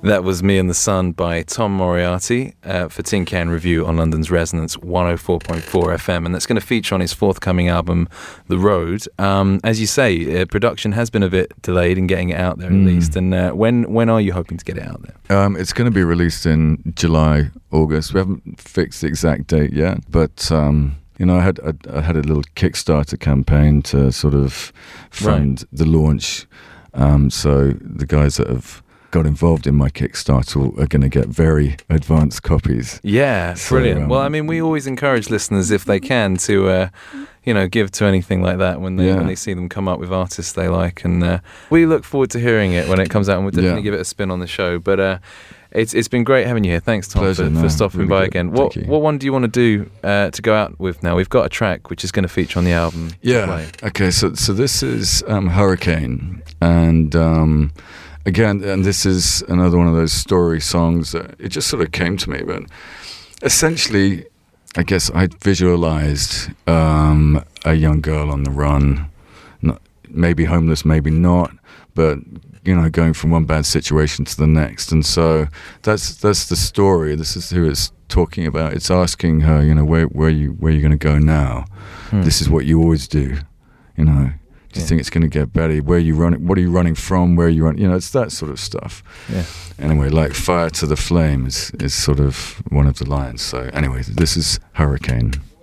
That was Me and the Sun by Tom Moriarty for Tin Can Review on London's Resonance 104.4 FM, and that's going to feature on his forthcoming album, The Road. As you say, production has been a bit delayed in getting it out there at least, and when are you hoping to get it out there? It's going to be released in July, August. We haven't fixed the exact date yet, but you know, I had a little Kickstarter campaign to sort of fund the launch. So the guys that have got involved in my Kickstarter are going to get very advanced copies. Yeah, so, brilliant. Well, I mean, we always encourage listeners, if they can, to give to anything like that when they see them come up with artists they like, and we look forward to hearing it when it comes out, and we'll definitely give it a spin on the show. But it's been great having you here. Thanks, Tom, for stopping really by again. What one do you want to do to go out with now? We've got a track which is going to feature on the album. Yeah. Okay. So this is Hurricane, and again, and this is another one of those story songs that it just sort of came to me. But essentially, I guess I visualized a young girl on the run, maybe homeless, maybe not, but going from one bad situation to the next. And so that's the story. This is who it's talking about. It's asking her, where are you going to go now? This is what you always do, Do you think it's going to get better? Where are you running? What are you running from? Where are you running? It's that sort of stuff. Yeah. Anyway, like fire to the flame is sort of one of the lines. So anyway, this is Hurricane.